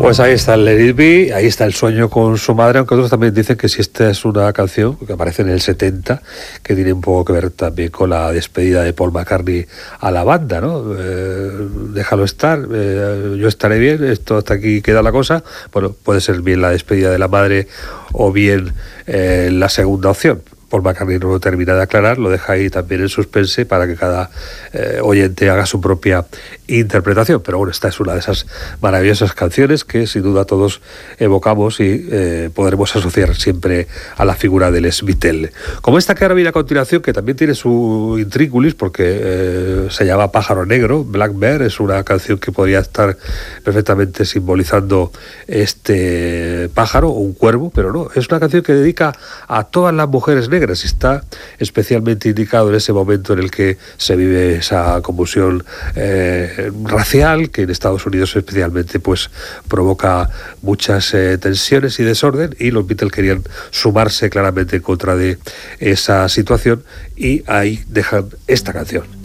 Pues ahí está el Let It Be, ahí está el sueño con su madre, aunque otros también dicen que si esta es una canción que aparece en el 70, que tiene un poco que ver también con la despedida de Paul McCartney a la banda, ¿no? Déjalo estar, yo estaré bien, esto hasta aquí queda la cosa. Bueno, puede ser bien la despedida de la madre o bien la segunda opción. Paul McCartney no lo termina de aclarar, lo deja ahí también en suspense para que cada oyente haga su propia interpretación. Pero bueno, esta es una de esas maravillosas canciones que sin duda todos evocamos y podremos asociar siempre a la figura del Beatle. Como esta que ahora viene a continuación, que también tiene su intríngulis porque se llama Pájaro Negro, Black Bear, es una canción que podría estar perfectamente simbolizando este pájaro o un cuervo, pero no, es una canción que dedica a todas las mujeres negras y está especialmente indicado en ese momento en el que se vive esa convulsión racial, que en Estados Unidos especialmente pues provoca muchas tensiones y desorden, y los Beatles querían sumarse claramente en contra de esa situación y ahí dejan esta canción.